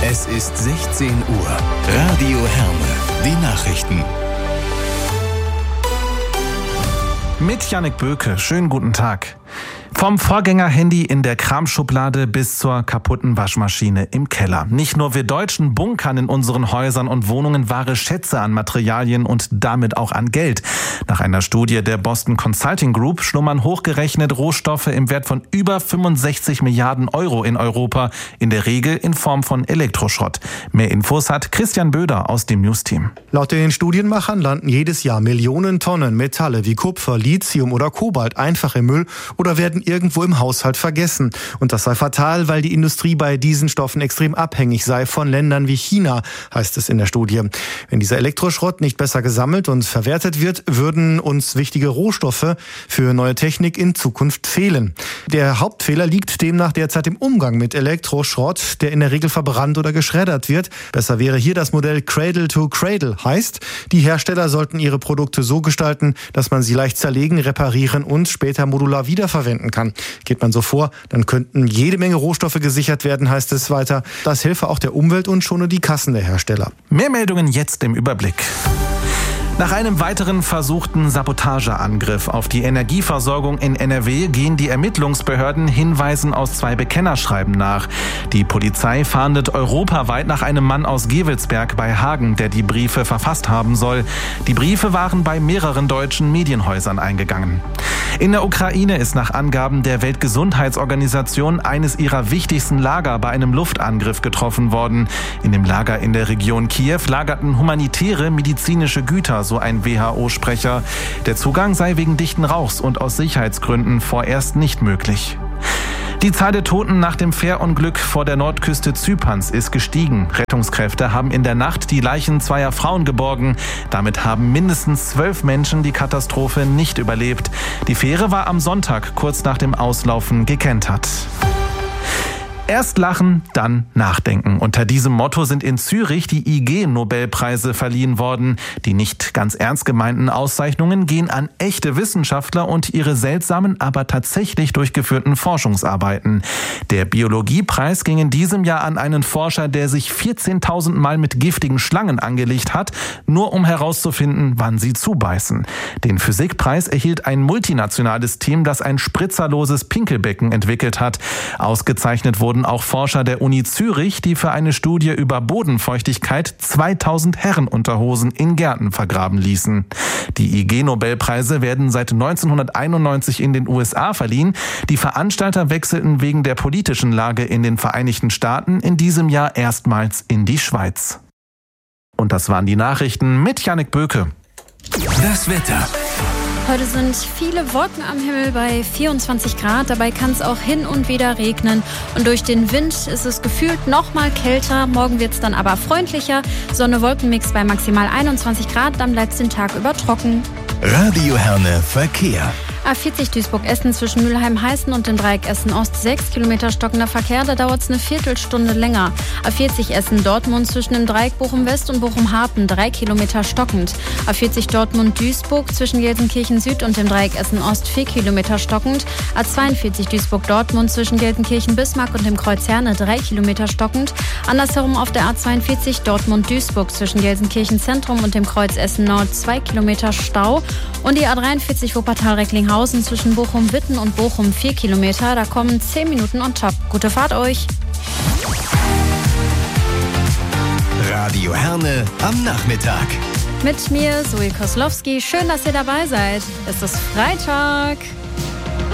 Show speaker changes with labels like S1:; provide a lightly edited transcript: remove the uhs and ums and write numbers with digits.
S1: Es ist 16 Uhr. Radio Herne. Die Nachrichten.
S2: Mit Jannik Böke. Schönen guten Tag. Vom Vorgängerhandy in der Kramschublade bis zur kaputten Waschmaschine im Keller. Nicht nur wir Deutschen bunkern in unseren Häusern und Wohnungen wahre Schätze an Materialien und damit auch an Geld. Nach einer Studie der Boston Consulting Group schlummern hochgerechnet Rohstoffe im Wert von über 65 Milliarden Euro in Europa, in der Regel in Form von Elektroschrott. Mehr Infos hat Christian Böder aus dem News-Team.
S3: Laut den Studienmachern landen jedes Jahr Millionen Tonnen Metalle wie Kupfer, Lithium oder Kobalt einfach im Müll oder werden irgendwo im Haushalt vergessen. Und das sei fatal, weil die Industrie bei diesen Stoffen extrem abhängig sei von Ländern wie China, heißt es in der Studie. Wenn dieser Elektroschrott nicht besser gesammelt und verwertet wird, würden uns wichtige Rohstoffe für neue Technik in Zukunft fehlen. Der Hauptfehler liegt demnach derzeit im Umgang mit Elektroschrott, der in der Regel verbrannt oder geschreddert wird. Besser wäre hier das Modell Cradle to Cradle, heißt, die Hersteller sollten ihre Produkte so gestalten, dass man sie leicht zerlegen, reparieren und später modular wiederverwenden kann. Geht man so vor, dann könnten jede Menge Rohstoffe gesichert werden, heißt es weiter. Das helfe auch der Umwelt und schone die Kassen der Hersteller.
S2: Mehr Meldungen jetzt im Überblick. Nach einem weiteren versuchten Sabotageangriff auf die Energieversorgung in NRW gehen die Ermittlungsbehörden Hinweisen aus 2 Bekennerschreiben nach. Die Polizei fahndet europaweit nach einem Mann aus Gevelsberg bei Hagen, der die Briefe verfasst haben soll. Die Briefe waren bei mehreren deutschen Medienhäusern eingegangen. In der Ukraine ist nach Angaben der Weltgesundheitsorganisation eines ihrer wichtigsten Lager bei einem Luftangriff getroffen worden. In dem Lager in der Region Kiew lagerten humanitäre medizinische Güter, so ein WHO-Sprecher. Der Zugang sei wegen dichten Rauchs und aus Sicherheitsgründen vorerst nicht möglich. Die Zahl der Toten nach dem Fährunglück vor der Nordküste Zyperns ist gestiegen. Rettungskräfte haben in der Nacht die Leichen 2 Frauen geborgen. Damit haben mindestens 12 Menschen die Katastrophe nicht überlebt. Die Fähre war am Sonntag kurz nach dem Auslaufen gekentert. Erst lachen, dann nachdenken. Unter diesem Motto sind in Zürich die IG-Nobelpreise verliehen worden. Die nicht ganz ernst gemeinten Auszeichnungen gehen an echte Wissenschaftler und ihre seltsamen, aber tatsächlich durchgeführten Forschungsarbeiten. Der Biologiepreis ging in diesem Jahr an einen Forscher, der sich 14.000 Mal mit giftigen Schlangen angelegt hat, nur um herauszufinden, wann sie zubeißen. Den Physikpreis erhielt ein multinationales Team, das ein spritzerloses Pinkelbecken entwickelt hat. Ausgezeichnet wurden auch Forscher der Uni Zürich, die für eine Studie über Bodenfeuchtigkeit 2000 Herrenunterhosen in Gärten vergraben ließen. Die IG-Nobelpreise werden seit 1991 in den USA verliehen. Die Veranstalter wechselten wegen der politischen Lage in den Vereinigten Staaten in diesem Jahr erstmals in die Schweiz. Und das waren die Nachrichten mit Jannik Böke.
S1: Das Wetter.
S4: Heute sind viele Wolken am Himmel bei 24 Grad. Dabei kann es auch hin und wieder regnen. Und durch den Wind ist es gefühlt noch mal kälter. Morgen wird es dann aber freundlicher. Sonne-Wolken-Mix bei maximal 21 Grad. Dann bleibt es den Tag über trocken.
S1: Radio Herne Verkehr.
S4: A40 Duisburg-Essen zwischen Mülheim-Heißen und dem Dreieck Essen-Ost 6 Kilometer stockender Verkehr, da dauert es eine Viertelstunde länger. A40 Essen-Dortmund zwischen dem Dreieck Bochum-West und Bochum-Harpen 3 Kilometer stockend. A40 Dortmund-Duisburg zwischen Gelsenkirchen-Süd und dem Dreieck Essen-Ost 4 Kilometer stockend. A42 Duisburg-Dortmund zwischen Gelsenkirchen-Bismarck und dem Kreuz Herne 3 Kilometer stockend. Andersherum auf der A42 Dortmund-Duisburg zwischen Gelsenkirchen-Zentrum und dem Kreuz Essen-Nord 2 Kilometer Stau. Und die A43 Wuppertal-Recklinghausen zwischen Bochum-Witten und Bochum 4 Kilometer. Da kommen 10 Minuten on top. Gute Fahrt euch!
S1: Radio Herne am Nachmittag.
S4: Mit mir, Zoe Koslowski. Schön, dass ihr dabei seid. Es ist Freitag.